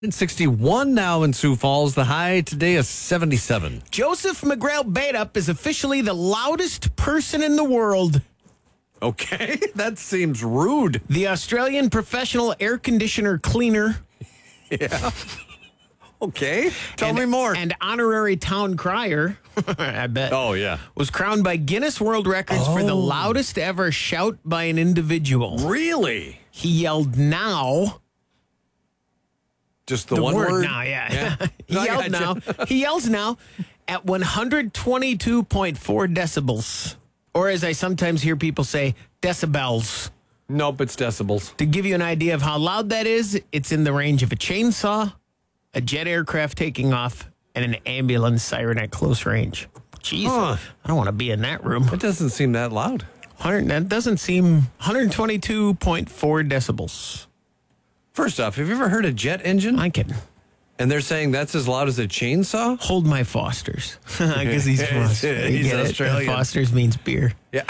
It's 61 now in Sioux Falls. The high today is 77. Joseph McGrail Badup is officially the loudest person in the world. Okay, that seems rude. The Australian professional air conditioner cleaner. Yeah. Okay, tell me more. And honorary town crier, I bet. Oh, yeah. Was crowned by Guinness World Records for the loudest ever shout by an individual. Really? He yelled now. Just the one word? Now, yeah. He No, I yelled now. gotcha. He yells now at 122.4 decibels. Or as I sometimes hear people say, decibels. Nope, it's decibels. To give you an idea of how loud that is, it's in the range of a chainsaw, a jet aircraft taking off, and an ambulance siren at close range. Jeez, Huh. I don't want to be in that room. It doesn't seem that loud. That doesn't seem 122.4 decibels. First off, have you ever heard a jet engine? I can And they're saying that's as loud as a chainsaw? hold my Fosters. Because he's Foster. He's You get it? Australian. Fosters means beer. Yeah.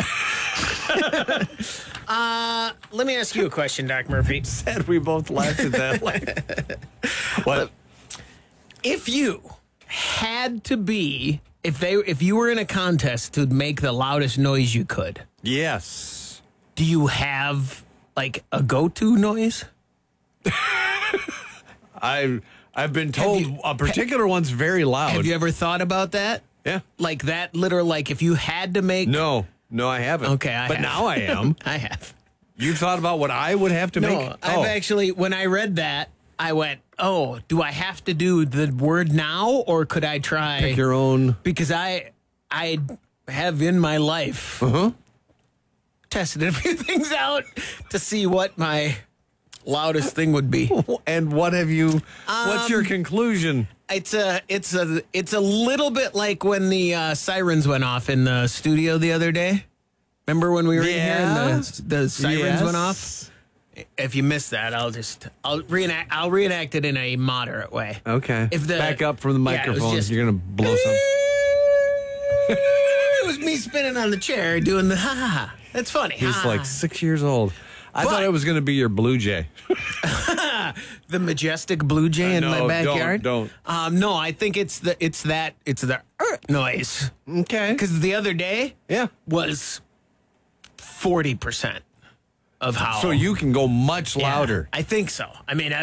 Let me ask you a question, Doc Murphy. Sad we both laughed at that. What? If you had to be, if you were in a contest to make the loudest noise you could, Yes. do you have like a go-to noise? I've been told a particular one's very loud. Have you ever thought about that? Yeah. Like that, literal, like if you had to make. No, I haven't. Okay, I but have. now I am. I have. You've thought about what I would have to make? No, I've actually, when I read that, I went, oh, do I have to do the word now or could I try? Pick your own. Because I have in my life tested a few things out to see what my loudest thing would be. And what have you? What's your conclusion? It's a little bit like when the sirens went off in the studio the other day. Remember when we were in here and the sirens went off? If you missed that, I'll reenact it in a moderate way. Okay. If the Back up from the yeah, it was microphone, just- you're gonna blow some. It was me spinning on the chair doing the ha ha ha. That's funny. He's ha. like 6 years old. I But- thought it was gonna be your Blue Jay. The majestic blue jay in no, my backyard. don't. No, I think it's the noise. Okay. Because the other day Yeah. was 40% of how. So you can go much Yeah, louder. I think so. I mean,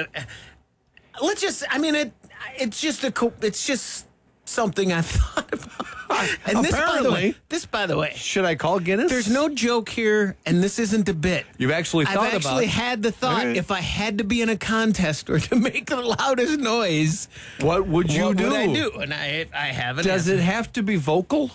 it's just something I've thought about. And Apparently. this, by the way, Should I call Guinness? there's no joke here, and this isn't a bit. You've actually thought I've actually about had the thought, All right. if I had to be in a contest or to make the loudest noise, what would you what do? would I do? And I haven't. Does it have to be vocal?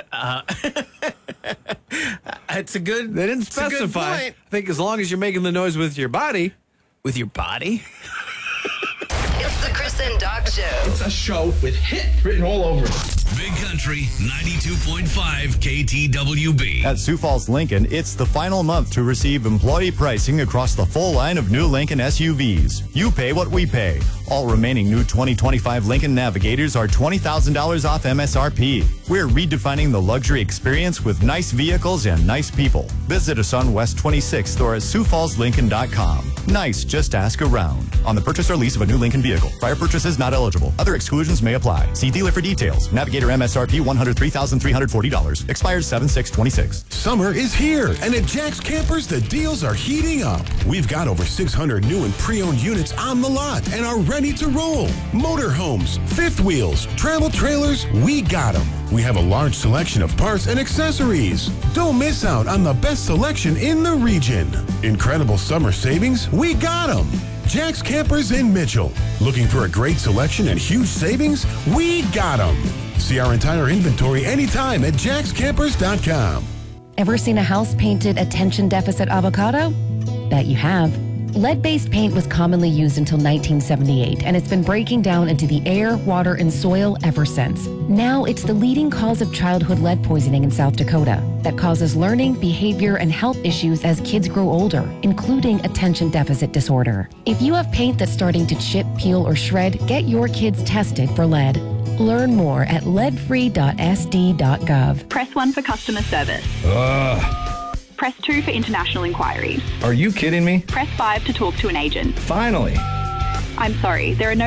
It's a good. They didn't it's a good specify. point. I think as long as you're making the noise with your body. With your body. It's the Chris and Doc Show. It's a show with hit written all over it. Big Country 92.5 KTWB. At Sioux Falls Lincoln, it's the final month to receive employee pricing across the full line of new Lincoln SUVs. You pay what we pay. All remaining new 2025 Lincoln Navigators are $20,000 off MSRP. We're redefining the luxury experience with nice vehicles and nice people. Visit us on West 26th or at SiouxFallsLincoln.com. Nice, just ask around. On the purchase or lease of a new Lincoln vehicle. Prior purchases not eligible. Other exclusions may apply. See dealer for details. Navigator MSRP $103,340. Expires 7/6/26. Summer is here, and at Jack's Campers, the deals are heating up. We've got over 600 new and pre-owned units on the lot and are ready to roll. Motorhomes, fifth wheels, travel trailers, we got them. We have a large selection of parts and accessories. Don't miss out on the best selection in the region. Incredible summer savings, we got them. Jack's Campers in Mitchell. Looking for a great selection and huge savings? We got them. See our entire inventory anytime at jackscampers.com. Ever seen a house painted attention deficit avocado? Bet you have. Lead-based paint was commonly used until 1978, and it's been breaking down into the air, water, and soil ever since. Now it's the leading cause of childhood lead poisoning in South Dakota that causes learning, behavior, and health issues as kids grow older, including attention deficit disorder. If you have paint that's starting to chip, peel, or shred, get your kids tested for lead. Learn more at leadfree.sd.gov. Press 1 for customer service. Press 2 for international inquiries. Are you kidding me? Press 5 to talk to an agent. Finally. I'm sorry. There are no